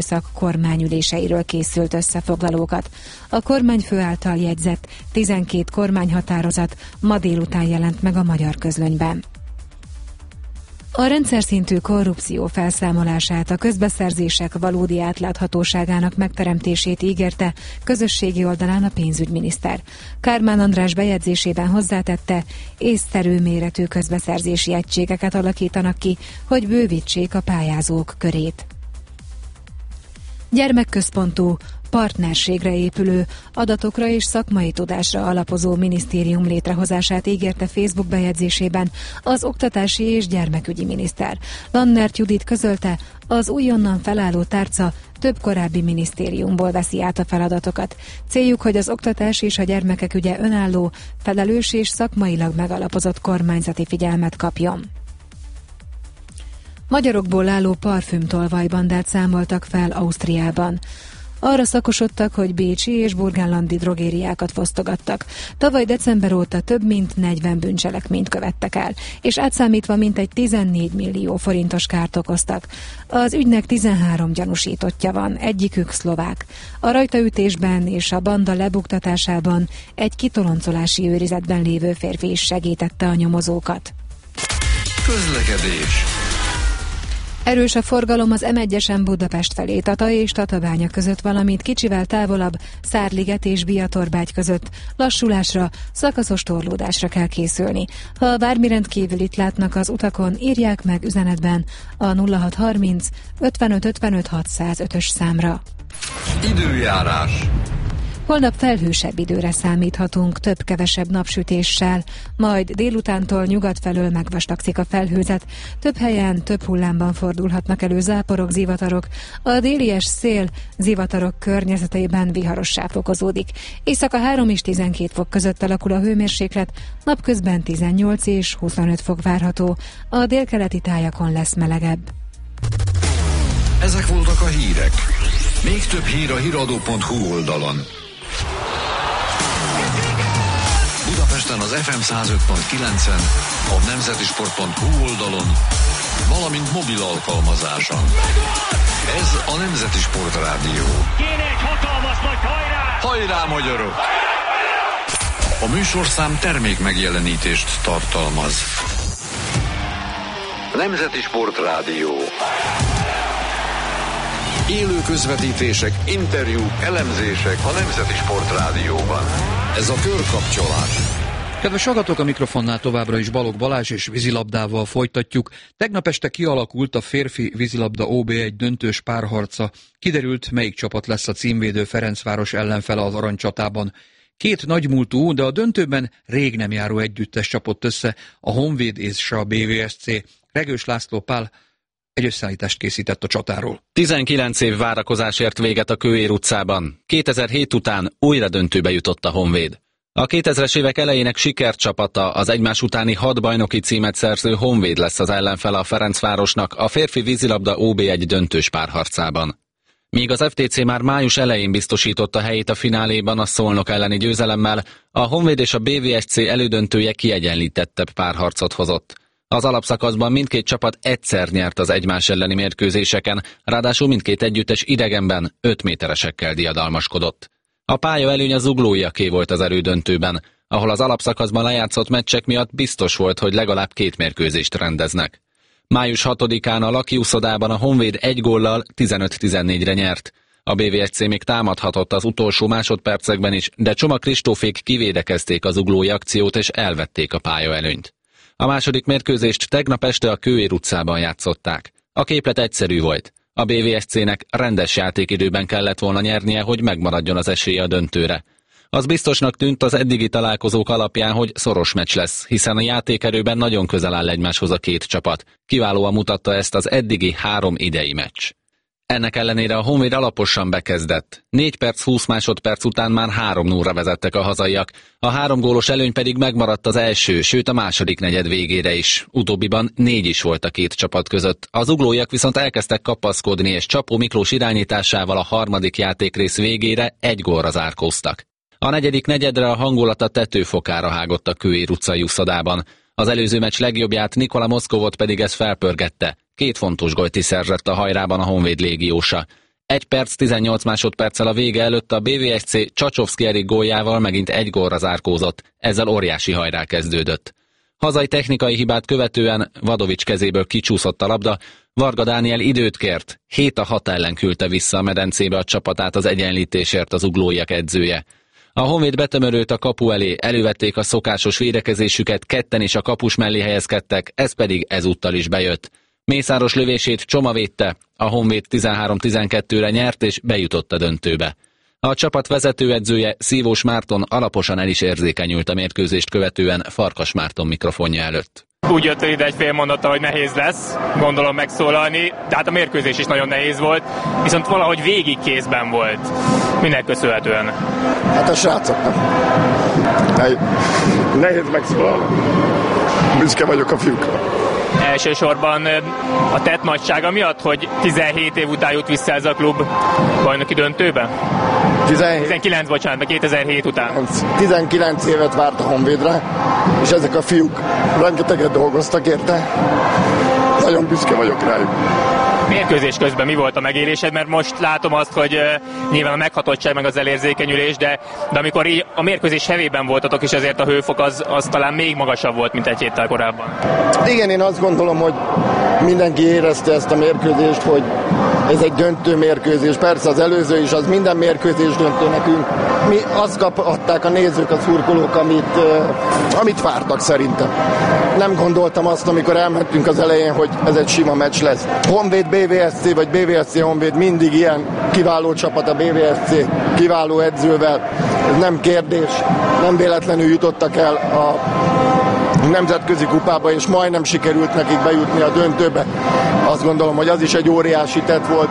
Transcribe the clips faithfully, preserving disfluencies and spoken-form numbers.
szak kormányüléseiről készült összefoglalókat. A kormányfő által jegyzett tizenkét kormányhatározat ma délután jelent meg a Magyar Közlönyben. A rendszer szintű korrupció felszámolását, a közbeszerzések valódi átláthatóságának megteremtését ígérte közösségi oldalán a pénzügyminiszter. Kármán András bejegyzésében hozzátette, észszerű méretű közbeszerzési egységeket alakítanak ki, hogy bővítsék a pályázók körét. Gyermekközpontú, partnerségre épülő, adatokra és szakmai tudásra alapozó minisztérium létrehozását ígérte Facebook bejegyzésében az oktatási és gyermekügyi miniszter. Lannert Judit közölte, az újonnan felálló tárca több korábbi minisztériumból veszi át a feladatokat. Céljuk, hogy az oktatás és a gyermekek ügye önálló, felelős és szakmailag megalapozott kormányzati figyelmet kapjon. Magyarokból álló parfümtolvajbandát számoltak fel Ausztriában. Arra szakosodtak, hogy bécsi és burgenlandi drogériákat fosztogattak. Tavaly december óta több mint negyven bűncselekményt követtek el, és átszámítva mintegy tizennégy millió forintos kárt okoztak. Az ügynek tizenhárom gyanúsítottja van, egyikük szlovák. A rajtaütésben és a banda lebuktatásában egy kitoloncolási őrizetben lévő férfi is segítette a nyomozókat. Közlekedés. Erős a forgalom az M egyesen Budapest felé, Tata és Tatabánya között, valamint kicsivel távolabb Szárliget és Biatorbágy között. Lassulásra, szakaszos torlódásra kell készülni. Ha bármi rendkívülit látnak az utakon, írják meg üzenetben a nulla hat harminc ötvenöt ötvenöt hatszázötös számra. Időjárás. Holnap felhősebb időre számíthatunk, több-kevesebb napsütéssel, majd délutántól nyugat felől megvastagszik a felhőzet. Több helyen, több hullámban fordulhatnak elő záporok, zivatarok. A délies szél zivatarok környezetében viharossá fokozódik. Éjszaka három és tizenkét fok között alakul a hőmérséklet, napközben tizennyolc és huszonöt fok várható. A délkeleti tájakon lesz melegebb. Ezek voltak a hírek. Még több hír a híradó pont hu oldalon. Budapesten az ef em száz öt pont kilencen, a nemzeti sport pont hu oldalon, valamint mobil alkalmazáson. Ez a Nemzeti Sport Rádió. Kéne egy hatalmas nagy hajrá! Hajrá, magyarok! A műsorszám termék megjelenítést tartalmaz. Nemzeti Sport Rádió. Élő közvetítések, interjúk, elemzések a Nemzeti Sport Rádióban. Ez a Körkapcsolás. Kedves hallgatók, a mikrofonnál továbbra is Balogh Balázs és vízilabdával folytatjuk. Tegnap este kialakult a férfi vízilabda ó bé egy döntős párharca. Kiderült, melyik csapat lesz a címvédő Ferencváros ellenfele az aranycsatában. Két nagymúltú, de a döntőben rég nem járó együttes csapott össze, a Honvéd és a bé vé es cé. Regős László Pál egy összeállítást készített a csatáról. tizenkilenc év várakozás ért véget a Kőér utcában. kétezer-hét után újra döntőbe jutott a Honvéd. A kétezres évek elejének sikercsapata, az egymás utáni hat bajnoki címet szerző Honvéd lesz az ellenfele a Ferencvárosnak a férfi vízilabda ó bé egy döntős párharcában. Míg az ef té cé már május elején biztosította helyét a fináléban a Szolnok elleni győzelemmel, a Honvéd és a bé vé es cé elődöntője kiegyenlítettebb párharcot hozott. Az alapszakaszban mindkét csapat egyszer nyert az egymás elleni mérkőzéseken, ráadásul mindkét együttes idegenben öt méteresekkel diadalmaskodott. A pálya előny a zuglóiaké volt az elődöntőben, ahol az alapszakaszban lejátszott meccsek miatt biztos volt, hogy legalább két mérkőzést rendeznek. május hatodikán a Laki uszodában a Honvéd egy góllal tizenöt tizennégyre nyert. A bé vé es cé még támadhatott az utolsó másodpercekben is, de Csoma Kristófék kivédekezték az zuglói akciót és elvették a pálya előnyt. A második mérkőzést tegnap este a Kőér utcában játszották. A képlet egyszerű volt. A bé vé es cének rendes játékidőben kellett volna nyernie, hogy megmaradjon az esélye a döntőre. Az biztosnak tűnt az eddigi találkozók alapján, hogy szoros meccs lesz, hiszen a játékerőben nagyon közel áll egymáshoz a két csapat. Kiválóan mutatta ezt az eddigi három idei meccs. Ennek ellenére a Honvéd alaposan bekezdett. négy perc húsz másodperc után már három nullra vezettek a hazaiak. A három gólos előny pedig megmaradt az első, sőt a második negyed végére is. Utóbbiban négy is volt a két csapat között. Az zuglóiak viszont elkezdtek kapaszkodni, és Csapó Miklós irányításával a harmadik játékrész végére egy gólra zárkóztak. A negyedik negyedre a hangulat a tetőfokára hágott a Kőér utcai uszodában. Az előző meccs legjobbját, Nikola Moszkovot pedig ez felpörgette. Két fontos gólt is szerzett a hajrában a Honvéd légiósa. Egy perc, tizennyolc másodperccel a vége előtt a bé vé es cé Csacsovszki Erik góljával megint egy gólra zárkózott, ezzel óriási hajrá kezdődött. Hazai technikai hibát követően Vadovics kezéből kicsúszott a labda, Varga Dániel időt kért, hét a hat ellen küldte vissza a medencébe a csapatát az egyenlítésért az uglóiak edzője. A Honvéd betömörült a kapu elé, elővették a szokásos védekezésüket, ketten is a kapus mellé helyezkedtek, ez pedig ezúttal is bejött. Mészáros lövését Csoma védte, a Honvéd tizenhárom tizenkettőre nyert és bejutott a döntőbe. A csapat vezetőedzője, Szívós Márton alaposan el is érzékenyült a mérkőzést követően Farkas Márton mikrofonja előtt. Úgy jött ide egy fél mondattal, hogy nehéz lesz, gondolom megszólalni, de hát a mérkőzés is nagyon nehéz volt, viszont valahogy végig kézben volt. Minek köszönhetően? Hát a srácoknak. Nehéz megszólalni. Büszke vagyok a fiúkra. Elsősorban a tett nagysága miatt, hogy tizenhét év után jut vissza ez a klub bajnoki döntőbe? tizenhét tizenkilenc, bocsánat, kétezer-hét után. tizenkilenc évet várt a Honvédre, és ezek a fiúk rengeteget dolgoztak érte. Nagyon büszke vagyok rájuk. Mérkőzés közben mi volt a megélésed? Mert most látom azt, hogy uh, nyilván a meghatottság meg az elérzékenyülés, de, de amikor így a mérkőzés hevében voltatok, és ezért a hőfok az, az talán még magasabb volt, mint egy héttel korábban. Igen, én azt gondolom, hogy mindenki érezte ezt a mérkőzést, hogy ez egy döntő mérkőzés. Persze az előző is, az minden mérkőzés döntő nekünk. Mi azt kaphatták a nézők, a szurkolók, amit, uh, amit vártak szerintem. Nem gondoltam azt, amikor elmentünk az elején, hogy ez egy sima meccs lesz. Honvéd bé vé es cé vagy bé vé es cé Honvéd mindig ilyen kiváló csapat a bé vé es cé, kiváló edzővel. Ez nem kérdés. Nem véletlenül jutottak el a nemzetközi kupába, és majdnem sikerült nekik bejutni a döntőbe. Azt gondolom, hogy az is egy óriási tett volt.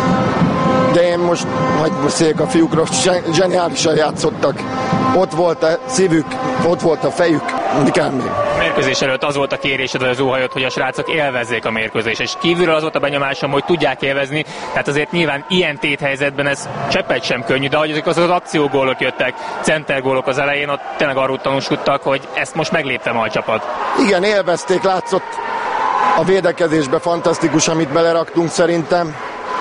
De én most, hogy beszéljek a fiúkról, zseniálisan játszottak. Ott volt a szívük, ott volt a fejük, mi kell még. A mérkőzés előtt az volt a kérésed, az óhajott, hogy a srácok élvezzék a mérkőzést, és kívülről az volt a benyomásom, hogy tudják élvezni, tehát azért nyilván ilyen téthelyzetben ez cseppet sem könnyű, de ahogy azok az, az akciógólok jöttek, centergólok az elején, ott tényleg arról tanúskodtak, hogy ezt most megléptem a csapat. Igen, élvezték, látszott a védekezésbe fantasztikus, amit beleraktunk szerintem,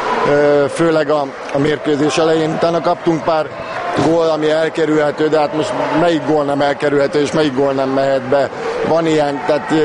főleg a, a mérkőzés elején, utána kaptunk pár gól, ami elkerülhető, de hát most melyik gól nem elkerülhető, és melyik gól nem mehet be. Van ilyen, tehát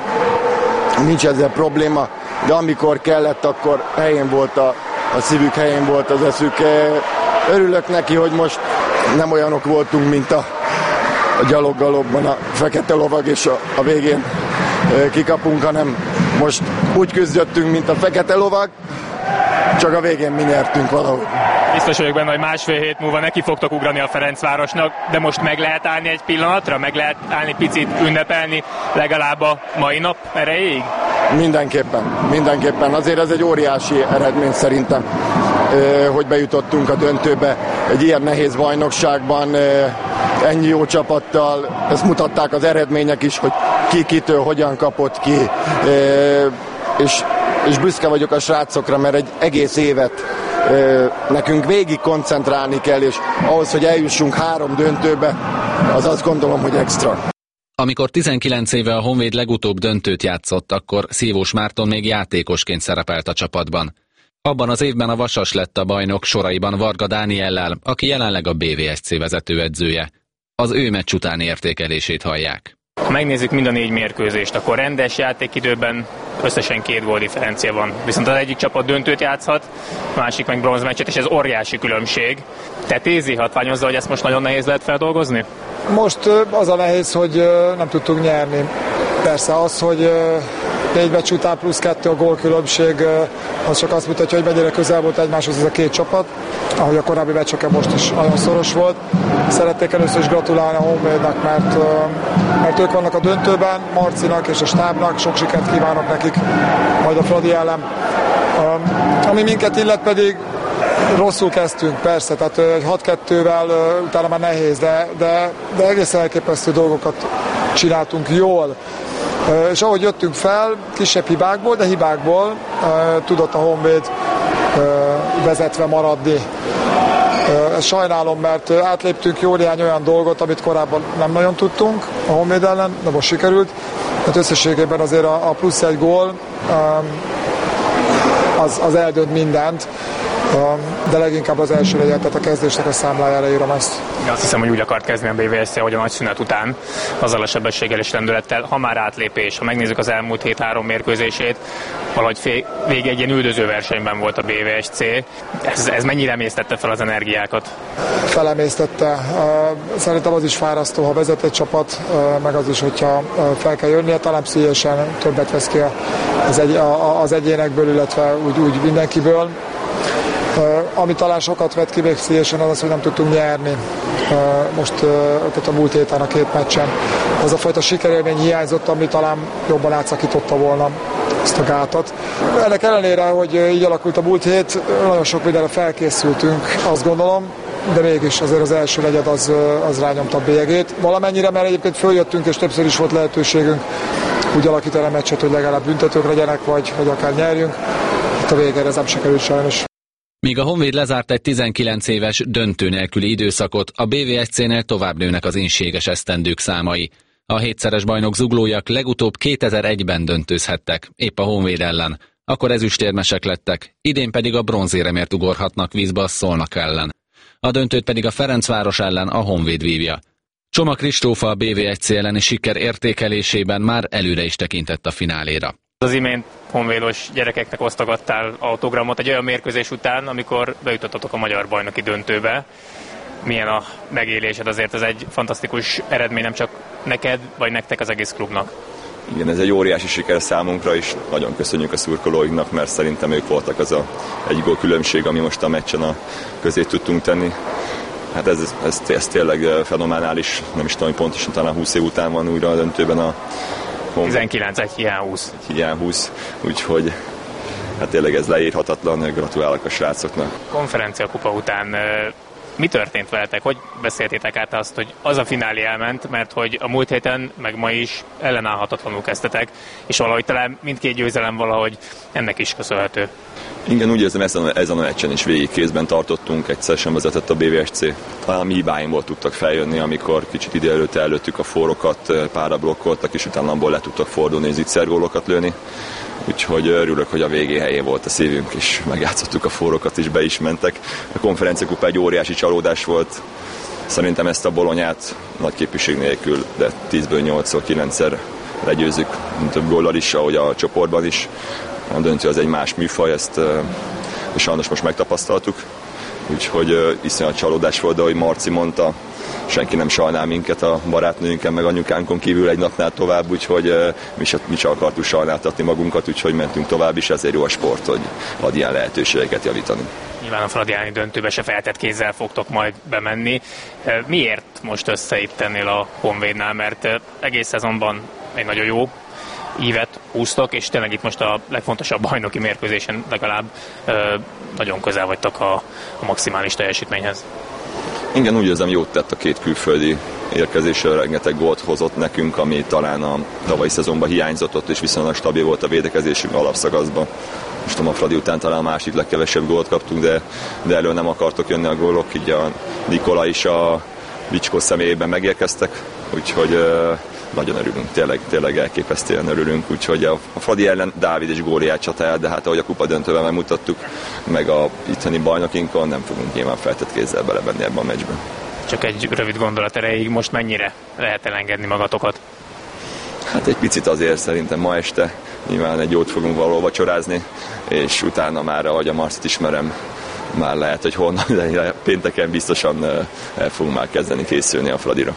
nincs ezzel probléma, de amikor kellett, akkor helyén volt a, a szívük, helyén volt az eszük. Örülök neki, hogy most nem olyanok voltunk, mint a, a gyaloggalobban a fekete lovag, és a, a végén kikapunk, hanem most úgy küzdöttünk, mint a fekete lovag, csak a végén mi nyertünk valahogy. Biztos vagyok benne, hogy másfél hét múlva neki fogtok ugrani a Ferencvárosnak, de most meg lehet állni egy pillanatra? Meg lehet állni picit ünnepelni legalább a mai nap erejéig? Mindenképpen, mindenképpen. Azért ez egy óriási eredmény szerintem, hogy bejutottunk a döntőbe egy ilyen nehéz bajnokságban, ennyi jó csapattal. Ezt mutatták az eredmények is, hogy ki kitől hogyan kapott ki, és és büszke vagyok a srácokra, mert egy egész évet ö, nekünk végig koncentrálni kell, és ahhoz, hogy eljussunk három döntőbe, az azt gondolom, hogy extra. Amikor tizenkilenc éve a Honvéd legutóbb döntőt játszott, akkor Szívós Márton még játékosként szerepelt a csapatban. Abban az évben a Vasas lett a bajnok, soraiban Varga Dániellel, aki jelenleg a bé vé es cé vezetőedzője. Az ő meccs utáni értékelését hallják. Ha megnézzük mind a négy mérkőzést, akkor rendes játékidőben összesen két gól differencia van. Viszont az egyik csapat döntőt játszhat, a másik meg bronzmeccset, és ez óriási különbség. Te Tézi hatványozza, hogy ezt most nagyon nehéz lehet feldolgozni? Most az a nehéz, hogy nem tudtunk nyerni. Persze az, hogy négy meccs után plusz kettő a gólkülönbség, az csak azt mutatja, hogy mennyire közel volt egymáshoz ez a két csapat, ahogy a korábbi meccseken most is nagyon szoros volt. Szeretnék először is gratulálni a Honvédnak, mert, mert ők vannak a döntőben, Marcinak és a stábnak, sok sikert kívánok nekik, majd a Fradi ellen. Ami minket illet pedig rosszul kezdtünk, persze, tehát egy hat kettővel utána már nehéz, de, de, de egészen elképesztő dolgokat csináltunk jól. És ahogy jöttünk fel, kisebb hibákból, de hibákból tudott a Honvéd vezetve maradni. Ezt sajnálom, mert átléptünk jó néhány olyan dolgot, amit korábban nem nagyon tudtunk a Honvéd ellen, de most sikerült. Hát összességében azért a plusz egy gól az, az eldönt mindent. de leginkább az első legyen, tehát a kezdésnek a számlájára írom ezt. Azt hiszem, hogy úgy akart kezdeni a bé vé es cé, hogy a nagy szünet után azzal a sebességgel és lendülettel, ha már átlépés, ha megnézzük az elmúlt hét három mérkőzését, valahogy végig egy ilyen üldöző versenyben volt a bé vé es cé. Ez, ez mennyire emésztette fel az energiákat? Felemésztette. Szerintem az is fárasztó, ha vezet egy csapat, meg az is, hogyha fel kell jönnie, talán pszichésen többet vesz ki az, egy, az egyénekből, illetve úgy, úgy mindenkiből. Ami talán sokat vett ki még pszichésen, az az, hogy nem tudtunk nyerni. Most tehát a múlt héten a két meccsen. Az a fajta sikerélmény hiányzott, ami talán jobban átszakította volna ezt a gátat. Ennek ellenére, hogy így alakult a múlt hét, nagyon sok mindenre felkészültünk, azt gondolom, de mégis azért az első negyed az, az rányomta a bélyegét. Valamennyire, mert egyébként följöttünk, és többször is volt lehetőségünk úgy alakítani a meccset, hogy legalább büntetők legyenek, vagy, vagy akár nyerjünk. Itt a végére ez nem sikerült sajnos. Míg a Honvéd lezárt egy tizenkilenc éves döntő nélküli időszakot, a bé vé es cé-nél tovább nőnek az inséges esztendők számai. A hétszeres bajnok zuglóiak legutóbb kétezer-egyben döntőzhettek, épp a Honvéd ellen. Akkor ezüstérmesek lettek, idén pedig a bronzéremért ugorhatnak vízbe a Szolnok ellen. A döntőt pedig a Ferencváros ellen a Honvéd vívja. Csoma Kristóf a bé vé es cé elleni siker értékelésében már előre is tekintett a fináléra. Az imént honvédos gyerekeknek osztogattál autogramot egy olyan mérkőzés után, amikor bejutottatok a magyar bajnoki döntőbe. Milyen a megélésed? Azért ez egy fantasztikus eredmény, nem csak neked, vagy nektek az egész klubnak. Igen, ez egy óriási siker számunkra is. Nagyon köszönjük a szurkolóinknak, mert szerintem ők voltak az a egy gól különbség, ami most a meccsen a közé tudtunk tenni. Hát ez, ez, ez tényleg fenomenális, nem is tudom, pontosan talán húsz év után van újra a döntőben a tizenkilenc, egy hiány húsz. Egy hiány húsz, úgyhogy hát tényleg ez leírhatatlan, gratulálok a srácoknak. Konferencia kupa után mi történt veletek? Hogy beszéltétek át azt, hogy az a finálé elment, mert hogy a múlt héten, meg ma is ellenállhatatlanul kezdtetek, és valahogy talán mindkét győzelem valahogy ennek is köszönhető. Igen, úgy érzem, ezen, ezen a meccsen is végig kézben tartottunk, egyszer sem vezetett a bé vé es cé. Talán a mi hibáimból tudtak feljönni, amikor kicsit ide előtte előttük a fórokat, párra blokkoltak, és utána abból le tudtak fordulni, és zicsergólokat lőni. Úgyhogy örülök, hogy a végé helyén volt a szívünk, és megjátszottuk a fórokat, és be is mentek. A konferenciakupa egy óriási csalódás volt. Szerintem ezt a Bolonyát nagy képviség nélkül, de tízből nyolcszor, kilencszer legyőzzük, több góllal is, ahogy a csoportban is. A döntő az egy más műfaj, ezt és sajnos most megtapasztaltuk. Úgyhogy uh, iszonyat csalódás volt, de ahogy Marci mondta, senki nem sajnál minket a barátnőnken, meg anyukánkon kívül egy napnál tovább, úgyhogy uh, mi, se, mi se akartuk sajnáltatni magunkat, úgyhogy mentünk tovább is, ezért jó a sport, hogy ad ilyen lehetőségeket javítani. Nyilván a fradiáni döntőbe se feltett kézzel fogtok majd bemenni. Miért most össze itt ennél a Honvédnál? Mert egész szezonban egy nagyon jó ívet húztok, és tényleg itt most a legfontosabb bajnoki mérkőzésen legalább ö, nagyon közel vagytok a, a maximális teljesítményhez. Igen, úgy érzem, jót tett a két külföldi érkezésre, rengeteg gólt hozott nekünk, ami talán a tavalyi szezonban hiányzott, ott és viszonylag stabil volt a védekezésünk alapszakaszban. Most tudom, a Fradi után talán a másik legkevesebb gólt kaptunk, de, de elő nem akartok jönni a gólok, így a Nikola is a Bicskó személyében megérkeztek, úgyhogy uh, nagyon örülünk, tényleg, tényleg elképesztően örülünk, úgyhogy a, a Fradi ellen Dávid és Góliát csatáját, de hát ahogy a kupa döntőben megmutattuk, meg a itthoni bajnokinkon nem fogunk nyilván feltett kézzel belevenni ebben a meccsben. Csak egy rövid gondolat erejéig, most mennyire lehet elengedni magatokat? Hát egy picit azért szerintem ma este nyilván egy jót fogunk valahol vacsorázni, és utána már, ahogy a Marcit ismerem, már lehet, hogy holnap, de pénteken biztosan el fogunk már kezdeni készülni a Fradira.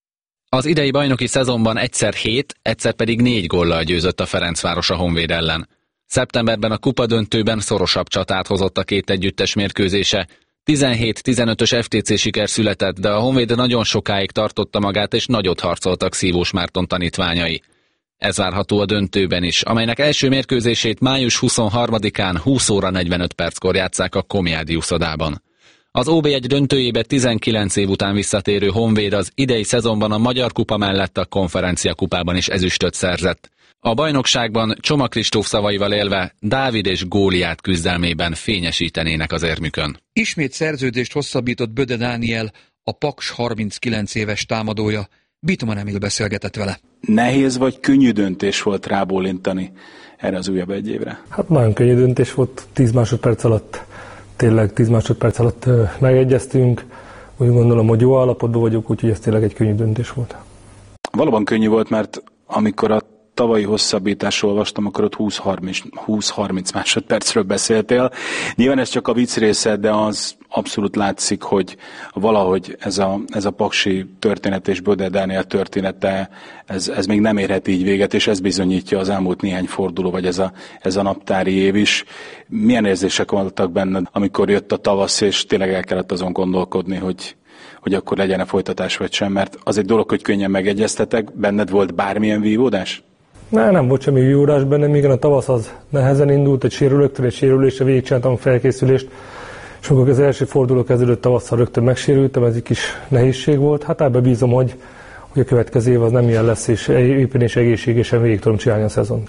Az idei bajnoki szezonban egyszer hét, egyszer pedig négy góllal győzött a Ferencváros a Honvéd ellen. Szeptemberben a kupadöntőben szorosabb csatát hozott a két együttes mérkőzése. tizenhét tizenötös ef té cé siker született, de a Honvéd nagyon sokáig tartotta magát, és nagyot harcoltak Szívós Márton tanítványai. Ez várható a döntőben is, amelynek első mérkőzését május huszonharmadikán húsz óra negyvenöt perckor játsszák a Komjádi uszodában. Az ó bé egy döntőjébe tizenkilenc év után visszatérő Honvéd az idei szezonban a Magyar Kupa mellett a Konferencia Kupában is ezüstöt szerzett. A bajnokságban Csoma Kristóf szavaival élve Dávid és Góliát küzdelmében fényesítenének az érmükön. Ismét szerződést hosszabbított Böde Dániel, a Paks harminckilenc éves támadója. Bitoman Emil beszélgetett vele. Nehéz vagy könnyű döntés volt rábólintani erre az újabb egy évre? Hát nagyon könnyű döntés volt, tíz másodperc alatt tényleg tíz másodperc alatt megegyeztünk. Úgy gondolom, hogy jó állapotban vagyok, úgyhogy ez tényleg egy könnyű döntés volt. Valóban könnyű volt, mert amikor a tavalyi hosszabbításról olvastam, akkor ott húsz-harminc másodpercről beszéltél. Nyilván ez csak a vicc része, de az abszolút látszik, hogy valahogy ez a, ez a paksi történet és Böde Dániel története, ez, ez még nem érhet így véget, és ez bizonyítja az elmúlt néhány forduló, vagy ez a, ez a naptári év is. Milyen érzések voltak benned, amikor jött a tavasz, és tényleg el kellett azon gondolkodni, hogy hogy akkor legyen-e folytatás vagy sem, mert az egy dolog, hogy könnyen megegyeztetek, benned volt bármilyen vívódás? Ne, nem volt semmi vívódás bennem, igen, a tavasz az nehezen indult, egy sérülőktől, egy sérülésre végigcsináltam a felkészülést, és amikor az első forduló kezdődött tavasszal, rögtön megsérültem, ez egy kis nehézség volt. Hát ebbe bízom, hogy, hogy a következő év az nem ilyen lesz, és éppen és egészségesen végig tudom csinálni a szezont.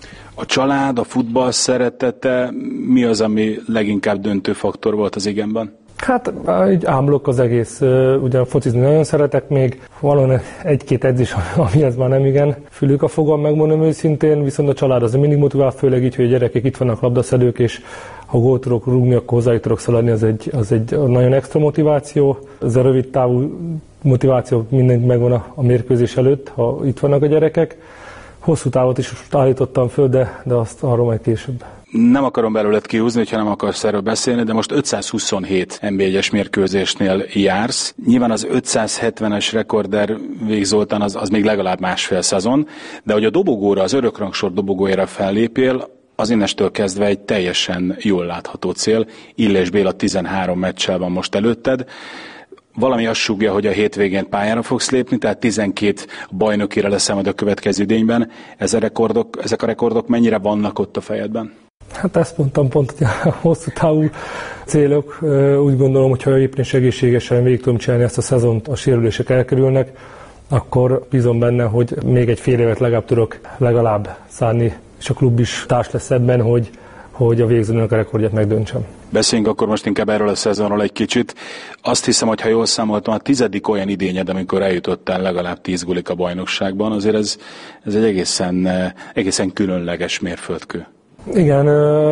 A család, a futball szeretete, mi az, ami leginkább döntő faktor volt az igenben? Hát így ámblok az egész, ugye focizni nagyon szeretek még, valóan egy-két edzés, amihez már nem igen fülük a fogam, megmondom őszintén, viszont a család az mindig motivál, főleg így, hogy a gyerekek itt vannak labdaszedők, és ha gólt tudok rúgni, akkor hozzájuk tudok szaladni, az egy, az egy nagyon extra motiváció. Ez a rövid távú motiváció mindent megvan a, a mérkőzés előtt, ha itt vannak a gyerekek. Hosszú távot is állítottam föl, de, de azt arról majd később. Nem akarom belőled kihúzni, hogyha nem akarsz erről beszélni, de most ötszázhuszonhét en bé egyes mérkőzésnél jársz. Nyilván az ötszázhetvenes rekorder Vég Zoltán az, az még legalább másfél szezon, de hogy a dobogóra, az örökrangsor dobogójára fellépél, az innestől kezdve egy teljesen jól látható cél. Illés Béla tizenhárom meccsel van most előtted. Valami azt súgja, hogy a hétvégén pályára fogsz lépni, tehát tizenkét bajnokira leszel majd a következő idényben. Ezek a rekordok, ezek a rekordok mennyire vannak ott a fejedben? Hát ezt mondtam pont, hogy a hosszú távú célok. Úgy gondolom, hogy ha éppen egészségesen végig tudom csinálni ezt a szezont, a sérülések elkerülnek, akkor bízom benne, hogy még egy fél évet legalább tudok legalább szánni, és a klub is társ lesz ebben, hogy, hogy a végzőnök a rekordját megdöntsem. Beszéljünk akkor most inkább erről a szezonról egy kicsit. Azt hiszem, hogy ha jól számoltam, a tizedik olyan idényed, amikor eljutottál legalább tíz gólig a bajnokságban, azért ez, ez egy egészen, egészen különleges mérföldkő. Igen,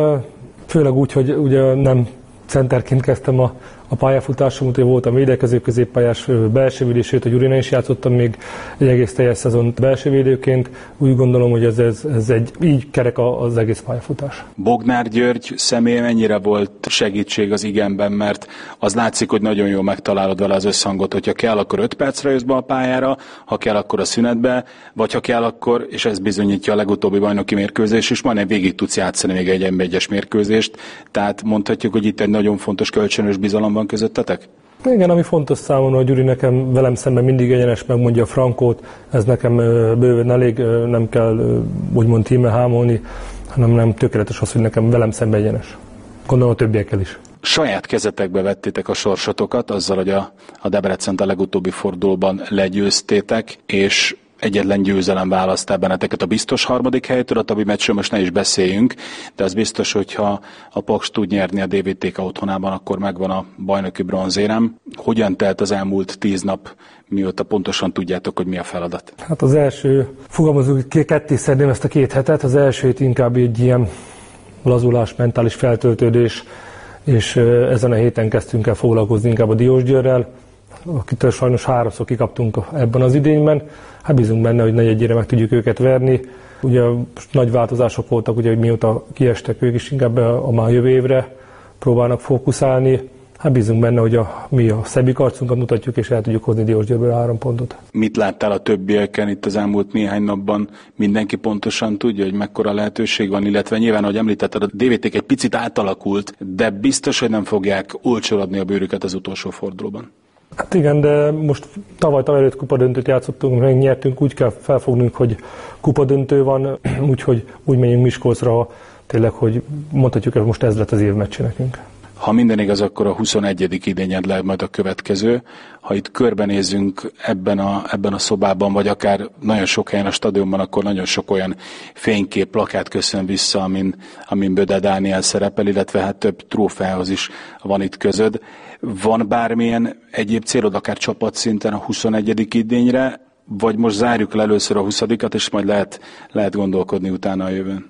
főleg úgy, hogy ugye nem centerként kezdtem a, a pályafutásom, úgyhogy voltam védekező középpályás, belsővédő, sőt a Gyurina is játszottam még egy egész teljes szezont belsővédőként. Úgy gondolom, hogy ez, ez, ez egy így kerek az egész pályafutás. Bognár György személye mennyire volt segítség az igenben, mert az látszik, hogy nagyon jól megtalálod vele az összhangot, hogyha kell, akkor öt percre jössz be a pályára, ha kell, akkor a szünetbe, vagy ha kell, akkor, és ez bizonyítja a legutóbbi bajnoki mérkőzés is, majdnem végig tudsz játszani még egy en bé egyes mérkőzést, tehát mondhatjuk, hogy itt egy nagyon fontos kölcsönös bizalom van közöttetek? Igen, ami fontos számomra, hogy Gyuri nekem velem szemben mindig egyenes, megmondja a frankót, ez nekem bőven elég, nem kell úgymond tíme hámolni, hanem nem tökéletes az, hogy nekem velem szemben egyenes. Gondolom a többiekkel is. Saját kezetekbe vettétek a sorsotokat, azzal, hogy a, a Debrecent a legutóbbi fordulóban legyőztétek, és egyetlen győzelem választál benneteket a biztos harmadik helytől, a többi meccsről most ne is beszéljünk, de az biztos, hogyha a Paks tud nyerni a dé vé té ká otthonában, akkor megvan a bajnoki bronzérem. Hogyan telt az elmúlt tíz nap, mióta pontosan tudjátok, hogy mi a feladat? Hát az első, fogalmazunk, ketté szedném ezt a két hetet, az elsőt inkább egy ilyen lazulás, mentális feltöltődés, és ezen a héten kezdtünk el foglalkozni inkább a Diósgyőrrel, akitől sajnos háromszor kikaptunk ebben az idényben. Hát bízunk benne, hogy negyedjére meg tudjuk őket verni. Ugye nagy változások voltak, ugye, hogy mióta kiestek ők is, inkább a már jövő évre próbálnak fókuszálni. Hát bízunk benne, hogy a, mi a szebbik arcunkat mutatjuk, és el tudjuk hozni Diósgyőrből a három pontot. Mit láttál a többieken itt az elmúlt néhány napban? Mindenki pontosan tudja, hogy mekkora lehetőség van, illetve nyilván, ahogy említetted, a dé vé té ká egy picit átalakult, de biztos, hogy nem fogják olcsóladni a bőrüket az utolsó fordulóban. Hát igen, de most tavaly tavaly előtt kupadöntőt játszottunk, megnyertünk, úgy kell felfognunk, hogy kupadöntő van, úgyhogy úgy menjünk Miskolcra, tényleg, hogy mondhatjuk, hogy most ez lett az év meccse nekünk. Ha minden igaz, akkor a huszonegyedik idényed lehet majd a következő. Ha itt körbenézünk ebben a, ebben a szobában, vagy akár nagyon sok helyen a stadionban, akkor nagyon sok olyan fénykép, plakát köszön vissza, amin, amin Böde Dániel szerepel, illetve hát több trófeához is van itt közöd. Van bármilyen egyéb célod, akár csapatszinten a huszonegyedik idényre, vagy most zárjuk le először a huszadikat, és majd lehet, lehet gondolkodni utána a jövőn?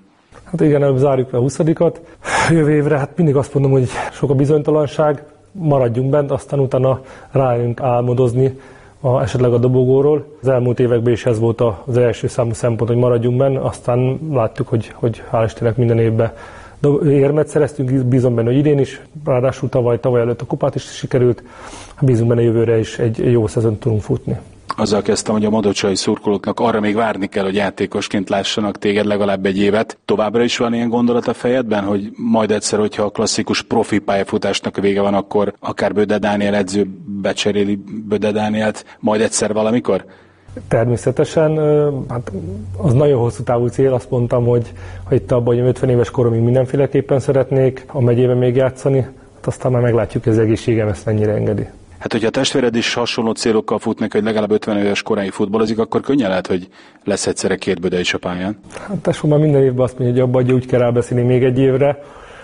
Hát igen, előbb zárjuk le a huszadikat. Jövő évre hát mindig azt mondom, hogy sok a bizonytalanság, maradjunk bent, aztán utána rájönk álmodozni a, esetleg a dobogóról. Az elmúlt években is ez volt az első számú szempont, hogy maradjunk benne, aztán láttuk, hogy, hogy hál' Istennek minden évben érmet szereztünk, bízom benne, hogy idén is, ráadásul tavaly, tavaly előtt a kupát is sikerült, bízunk benne jövőre is egy jó szezont tudunk futni. Azzal kezdtem, hogy a modocsai szurkolóknak arra még várni kell, hogy játékosként lássanak téged legalább egy évet. Továbbra is van ilyen gondolat a fejedben, hogy majd egyszer, hogyha a klasszikus profi pályafutásnak a vége van, akkor akár Böde Dániel edző becseréli Böde Dánielt majd egyszer valamikor? Természetesen, hát az nagyon hosszú távú cél, azt mondtam, hogy ha itt abban, hogy ötven éves koromig mindenféleképpen szeretnék a megyében még játszani, hát aztán már meglátjuk, hogy az egészségem ezt mennyire engedi. Hát, hogyha a testvéred is hasonló célokkal futnak, hogy legalább ötven éves koráig futballozik, akkor könnyen lehet, hogy lesz egyszerre két Böde is a pályán. Hát tesó már minden évben azt mondja, hogy abba, hogy úgy kell rábeszélni még egy évre,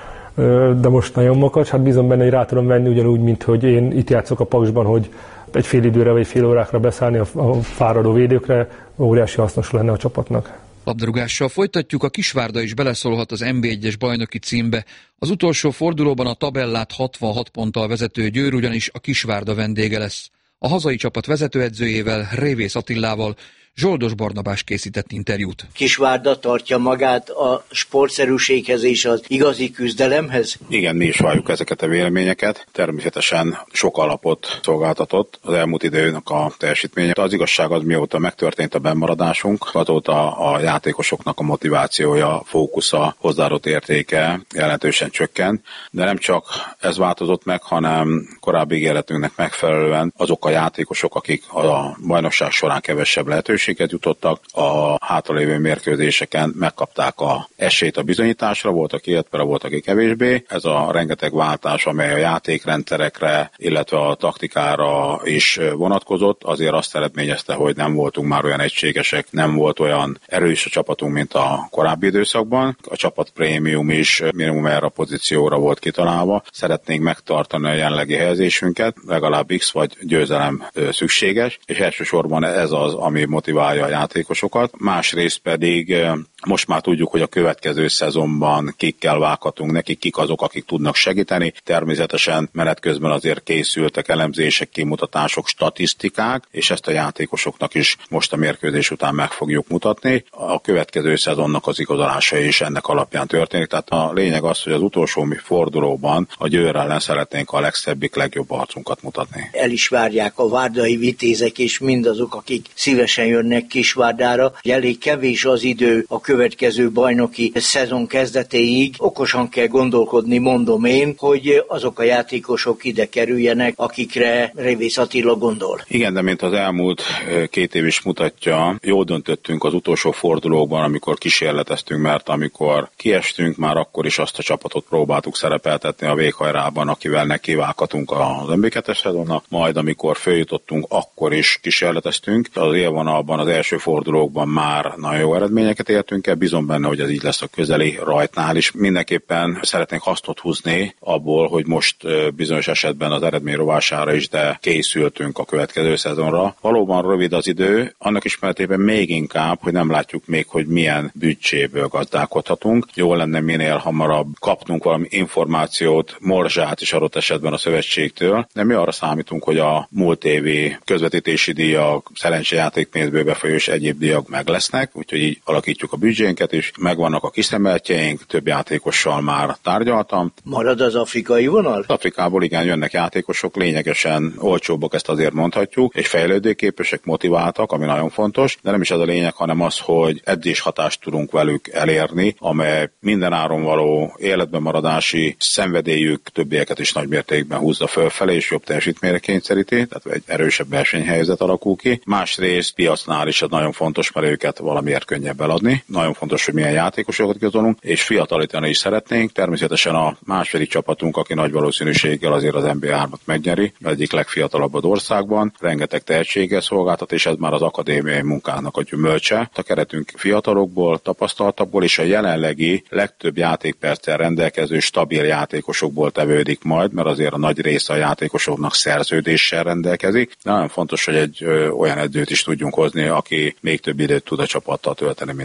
de most nagyon makacs, hát bízom benne, hogy rá tudom venni ugyanúgy, mint hogy én itt játszok a Paksban, hogy egy fél időre vagy fél órákra beszállni a fáradó védőkre, óriási hasznos lenne a csapatnak. Labdarúgással folytatjuk, a Kisvárda is beleszólhat az en bé egyes bajnoki címbe. Az utolsó fordulóban a tabellát hatvanhat ponttal vezető Győr ugyanis a Kisvárda vendége lesz. A hazai csapat vezetőedzőjével, Révész Attilával Zsoldos Barnabás készített interjút. Kisvárda tartja magát a sportszerűséghez és az igazi küzdelemhez? Igen, mi is valljuk ezeket a véleményeket. Természetesen sok alapot szolgáltatott az elmúlt időnek a teljesítménye. Az igazság az, mióta megtörtént a bennmaradásunk, azóta a játékosoknak a motivációja, fókusza, hozzáadott értéke jelentősen csökkent, de nem csak ez változott meg, hanem korábbi ígéretünknek megfelelően azok a játékosok, akik a bajnokság során kevesebb lehetőség jutottak, a hátralévő mérkőzéseken megkapták a esélyt a bizonyításra, voltak illetve, voltak aki kevésbé. Ez a rengeteg váltás, amely a játékrendszerekre, illetve a taktikára is vonatkozott, azért azt eredményezte, hogy nem voltunk már olyan egységesek, nem volt olyan erős a csapatunk, mint a korábbi időszakban. A csapat prémium is minimum erre a pozícióra volt kitalálva. Szeretnénk megtartani a jelenlegi helyezésünket, legalább X vagy győzelem szükséges, és elsősorban ez az, ami motiválja a játékosokat. Másrészt pedig most már tudjuk, hogy a következő szezonban kikkel vághatunk nekik, kik azok, akik tudnak segíteni. Természetesen menet közben azért készültek elemzések, kimutatások, statisztikák, és ezt a játékosoknak is most a mérkőzés után meg fogjuk mutatni. A következő szezonnak az igazolása is ennek alapján történik. Tehát a lényeg az, hogy az utolsó fordulóban a Győr ellen szeretnénk a legszebbik, legjobb arcunkat mutatni. El is várják a várdai vitézek és mindazok, akik szívesen jönnek Kisvárdára. Elég kevés az idő a következő bajnoki szezon kezdetéig. Okosan kell gondolkodni, mondom én, hogy azok a játékosok ide kerüljenek, akikre Révész Attila gondol. Igen, de mint az elmúlt két év is mutatja, jól döntöttünk az utolsó fordulókban, amikor kísérleteztünk, mert amikor kiestünk, már akkor is azt a csapatot próbáltuk szerepeltetni a véghajrában, akivel nekivághatunk az en bé kettes szezonnak, majd amikor följutottunk, akkor is kísérleteztünk. Az élvonalban, az első fordulókban már nagyon jó eredményeket értünk el, bízom benne, hogy ez így lesz a közeli rajtnál is. Mindenképpen szeretnénk hasztot húzni abból, hogy most bizonyos esetben az eredmény rovására is, de készültünk a következő szezonra. Valóban rövid az idő, annak ismeretében még inkább, hogy nem látjuk még, hogy milyen büdzséből gazdálkodhatunk. Jó lenne minél hamarabb kapnunk valami információt, morzsát is adott esetben a szövetségtől, de mi arra számítunk, hogy a múlt évi közvetítési díjak, szerencsejátékpénzből befolyó és egyéb díjak meg lesznek, úgyhogy így alakítjuk a büdzsénket is. Megvannak a kiszemeltjeink, több játékossal már tárgyaltam. Marad az afrikai vonal? Afrikából igen, jönnek játékosok, lényegesen olcsóbbak, ezt azért mondhatjuk, és fejlődőképesek, motiváltak, ami nagyon fontos, de nem is ez a lényeg, hanem az, hogy edzéshatást tudunk velük elérni, amely minden áron való életben maradási szenvedélyük többieket is nagymértékben húzza fölfelé, és jobb teljesítményre kényszeríti, tehát egy erősebb versenyhelyzet alakul ki. Másrészt piacnál is ez nagyon fontos, mert őket valamiért könnyebb eladni. Nagyon fontos, hogy milyen játékosokat igazolunk, és fiatalítani is szeretnénk. Természetesen a második csapatunk, aki nagy valószínűséggel azért az en bé hármat megnyeri, egyik legfiatalabb az országban, rengeteg tehetséggel szolgáltat, és ez már az akadémiai munkának a gyümölcse. A keretünk fiatalokból, tapasztaltabbból, és a jelenlegi legtöbb játékperccel rendelkező stabil játékosokból tevődik majd, mert azért a nagy része a játékosoknak szerződéssel rendelkezik. De nagyon fontos, hogy egy ö, olyan edzőt is tudjunk hozni, aki még több időt tud a csapattal tölteni, mint én tudtam.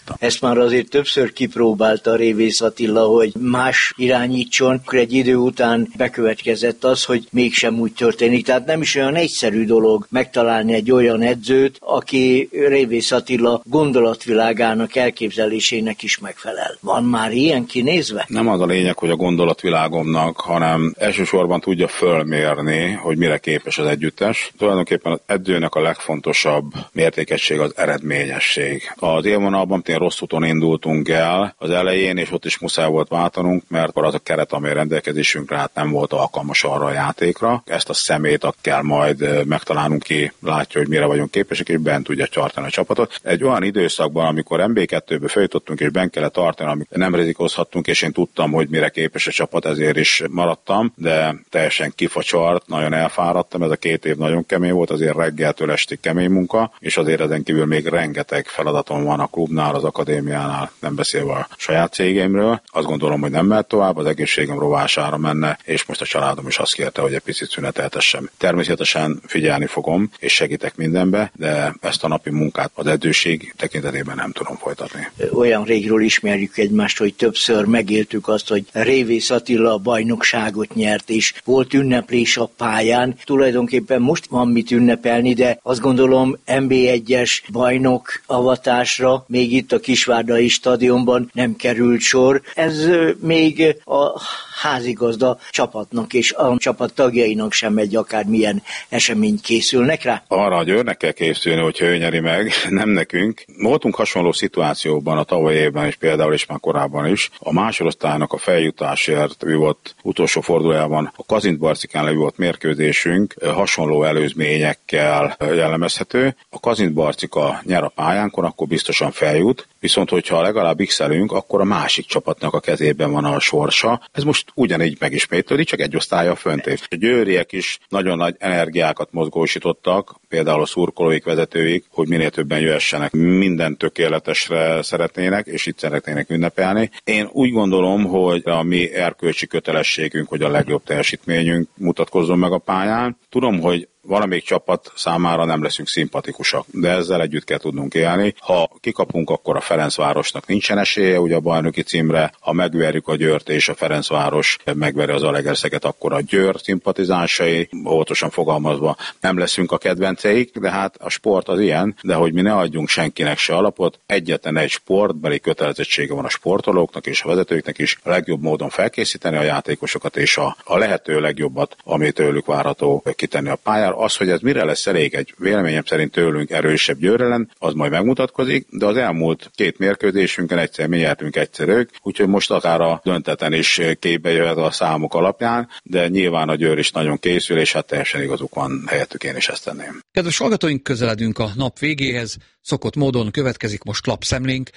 miatta. Ezt már azért többször kipróbálta Révész Attila, hogy más irányítson, akkor egy idő után bekövetkezett az, hogy mégsem úgy történik. Tehát nem is olyan egyszerű dolog megtalálni egy olyan edzőt, aki Révész Attila gondolatvilágának, elképzelésének is megfelel. Van már ilyen kinézve? Nem az a lényeg, hogy a gondolatvilágomnak, hanem elsősorban tudja fölmérni, hogy mire képes az együttes. Tulajdonképpen az edzőnek a legfontosabb mértékegység az eredményesség. Az élvonalban én rossz úton indultunk el az elején, és ott is muszáj volt váltanunk, mert az a keret, amely rendelkezésünkre hát nem volt alkalmas arra a játékra. Ezt a szemét kell majd megtalálnunk, ki látja, hogy mire vagyunk képesek, és bent tudja tartani a csapatot. Egy olyan időszakban, amikor em bé kettőbe följutottunk, és bent kellett tartani, amikor nem rizikozhattunk, és én tudtam, hogy mire képes a csapat, ezért is maradtam, de teljesen kifacsart, nagyon elfáradtam, ez a két év nagyon kemény volt, azért reggeltől estig kemény munka, és azért ezen kívül még rengeteg feladatom van a klubnál, az akadémiánál, nem beszélve a saját cégeimről. Azt gondolom, hogy nem mehet tovább, az egészségem rovására menne, és most a családom is azt kérte, hogy egy picit szüneteltessem. Természetesen figyelni fogom, és segítek mindenbe, de ezt a napi munkát az edzőség tekintetében nem tudom folytatni. Olyan régről ismerjük egymást, hogy többször megéltük azt, hogy Révész Attila a bajnokságot nyert, és volt ünneplés a pályán. Tulajdonképpen most van mit ünnepelni, de azt gondolom em bé egyes bajnok avatásra még itt a Kisvárdai stadionban nem került sor. Ez még a házigazda csapatnak és a csapat tagjainak sem egy akármilyen esemény. Készülnek rá? Arra a Győrnek kell készülni, hogyha ő nyeri meg, nem nekünk. Voltunk hasonló szituációban a tavalyi évben is, például és már korábban is. A másodosztálynak a feljutásért vívott utolsó fordulójában a Kazintbarcikán levívott mérkőzésünk hasonló előzményekkel jellemezhető. A Kazintbarcika nyer a pályánkon, akkor biztosan feljut, viszont hogyha legalább x-elünk, akkor a másik csapatnak a kezében van a sorsa. Ez most ugyanígy megismétlődik, csak egy osztálya fönt. A győriek is nagyon nagy energiákat mozgósítottak, például a szurkolóik, vezetőik, hogy minél többen jöhessenek, minden tökéletesre szeretnének, és itt szeretnének ünnepelni. Én úgy gondolom, hogy a mi erkölcsi kötelességünk, hogy a legjobb teljesítményünk mutatkozzon meg a pályán. Tudom, hogy valamelyik csapat számára nem leszünk szimpatikusak, de ezzel együtt kell tudnunk élni. Ha kikapunk, akkor a Ferencvárosnak nincsen esélye ugye a bajnoki címre, ha megverjük a Győrt és a Ferencváros megveri az Zalaegerszeket, akkor a Győr szimpatizánsai, óvatosan fogalmazva, nem leszünk a kedvenceik, de hát a sport az ilyen, de hogy mi ne adjunk senkinek se alapot, egyetlen egy sportbeli kötelezettsége van a sportolóknak és a vezetőknek is, a legjobb módon felkészíteni a játékosokat és a, a lehető legjobbat, amit tőlük várható, kitenni a pályára. Az, hogy ez mire lesz elég, egy véleményem szerint tőlünk erősebb Győr ellen, az majd megmutatkozik, de az elmúlt két mérkőzésünkön egyszer mi nyertünk, egyszer ők, úgyhogy most akár a dönteten is képbe jöhet a számok alapján, de nyilván a Győr is nagyon készül, és hát teljesen igazuk van, helyettük én is ezt tenném. Kedves hallgatóink, közeledünk a nap végéhez, szokott módon következik most lapszemlénk.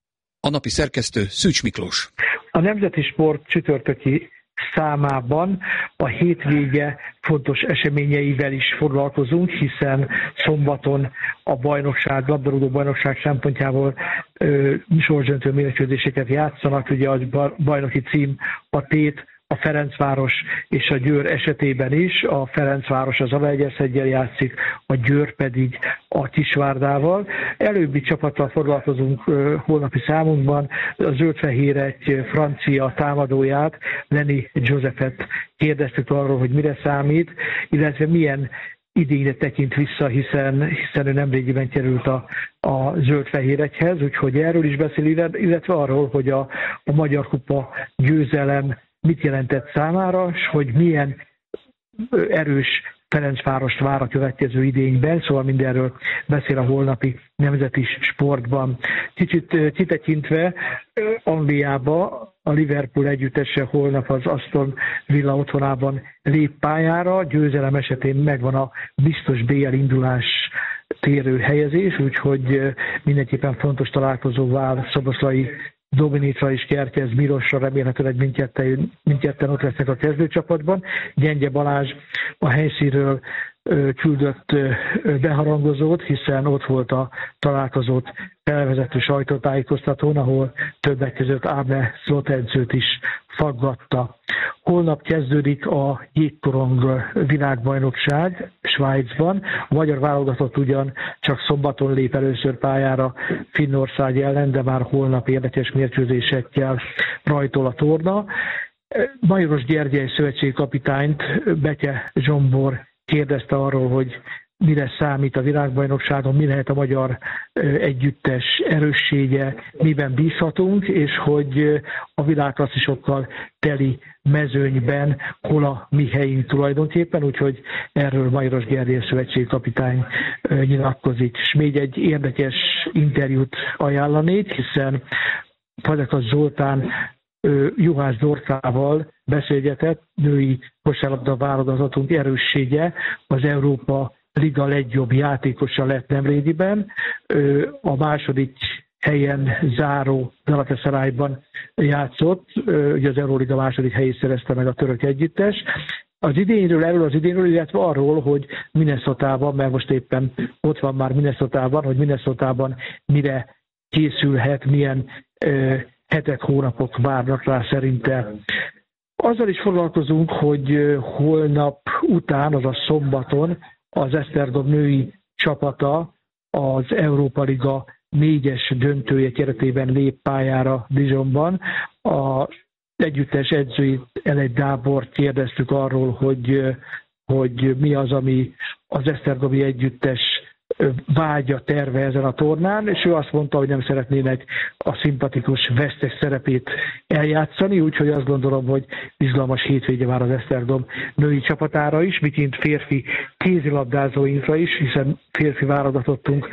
A napi szerkesztő Szűcs Miklós. A Nemzeti Sport csütörtöki számában a hétvége fontos eseményeivel is foglalkozunk, hiszen szombaton a bajnokság, labdarúgó bajnokság szempontjából sorsdöntő mérkőzéseket játszanak, ugye a bajnoki cím a tét, a Ferencváros és a Győr esetében is. A Ferencváros az Zalaegerszeggyel játszik, a Győr pedig a Kisvárdával. Előbbi csapattal foglalkozunk holnapi számunkban. A zöld-fehér egy francia támadóját, Lenny Josephet kérdeztük arról, hogy mire számít, illetve milyen idényre tekint vissza, hiszen, hiszen ő nemrégiben került a, a zöld-fehér egyhez, úgyhogy erről is beszél, illetve arról, hogy a, a Magyar Kupa győzelem mit jelentett számára, és hogy milyen erős Ferencvárost vár a következő idényben, szóval mindenről beszél a holnapi Nemzeti Sportban. Kicsit kitekintve Angliába a Liverpool együttese holnap az Aston Villa otthonában lép pályára, győzelem esetén megvan a biztos bé el indulás térő helyezés, úgyhogy mindenképpen fontos találkozó vár Szoboszlai Dominicra és Kerkez Mirosra, remélhetőleg mindketten, mindketten ott lesznek a kezdőcsapatban. Gyengye Balázs a helyszínről küldött beharangozót, hiszen ott volt a találkozót felvezető sajtótájékoztatón, ahol többek között Arne Slot edzőt is faggatta. Holnap kezdődik a jégkorong világbajnokság Svájcban. A magyar válogatott ugyan csak szombaton lép először pályára Finnország ellen, de már holnap érdekes mérkőzésekkel rajtol a torna. Majoros Gyergyely szövetségkapitányt Beke Zsombor kérdezte arról, hogy mire számít a világbajnokságon, mi lehet a magyar együttes erőssége, miben bízhatunk, és hogy a világklasszisokkal teli mezőnyben hol a mi helyünk tulajdonképpen, úgyhogy erről Majoros Gergely szövetségkapitány nyilatkozik. És még egy érdekes interjút ajánlanék, hiszen Fazekas Zoltán Juhász Dorcával beszélgetett, női kosárlabda válogatunk erőssége az Európa Liga legjobb játékosa lett nemrégiben. A második helyen záró Galatasarayban játszott, ugye az Euróliga második helyét szerezte meg a török együttes. Az idényről, erről az idényről, illetve arról, hogy Minnesotában, mert most éppen ott van már Minnesotában, hogy Minnesotában mire készülhet, milyen hetek, hónapok várnak rá szerinte. Azzal is foglalkozunk, hogy holnap után, azaz szombaton az Esztergom női csapata az Európa Liga négyes döntője keretében lép pályára Dijonban. Az együttes edzőit, Elej Gábort kérdeztük arról, hogy, hogy mi az, ami az esztergomi együttes vágya, terve ezen a tornán, és ő azt mondta, hogy nem szeretnének a szimpatikus vesztes szerepét eljátszani, úgyhogy azt gondolom, hogy izgalmas hétvége vár az Esztergom női csapatára is, miként férfi kézilabdázóinkra is, hiszen férfi válogatottunk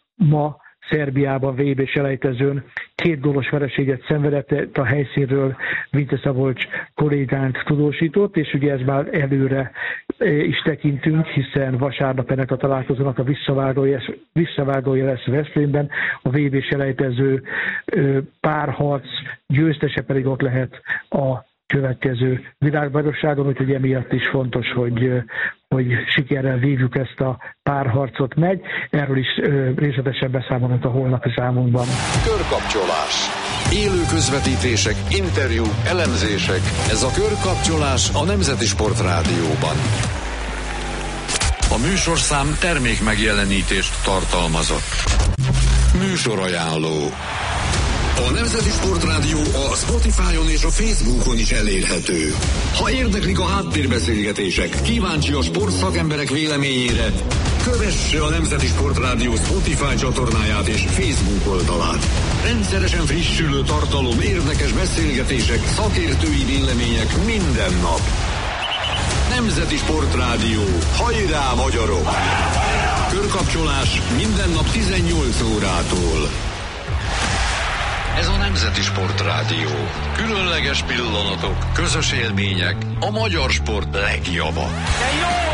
ma Szerbiában vé bé selejtezőn két gólos vereséget szenvedett, a helyszínről Vinte Szabolcs kollégánk tudósított, és ugye ez már előre is tekintünk, hiszen vasárnap ennek a találkozónak a visszavágója, visszavágója lesz Veszprémben, a vé bé selejtező párharc győztese pedig ott lehet a következő világbajnokságon, úgyhogy emiatt is fontos, hogy, hogy sikerrel vívjuk ezt a párharcot meg. Erről is részletesen beszámolunk a holnapi számunkban. Körkapcsolás. Élő közvetítések, interjúk, elemzések. Ez a Körkapcsolás a Nemzeti Sport Rádióban. A műsorszám termék megjelenítést tartalmazott. Műsorajánló. A Nemzeti Sportrádió a Spotify-on és a Facebookon is elérhető. Ha érdeklik a háttérbeszélgetések, kíváncsi a sportszakemberek véleményére, kövesse a Nemzeti Sportrádió Spotify csatornáját és Facebook oldalát. Rendszeresen frissülő tartalom, érdekes beszélgetések, szakértői vélemények minden nap. Nemzeti Sportrádió. Hajrá, magyarok! Körkapcsolás minden nap tizennyolc órától. Ez a Nemzeti Sportrádió. Különleges pillanatok, közös élmények, a magyar sport legjava.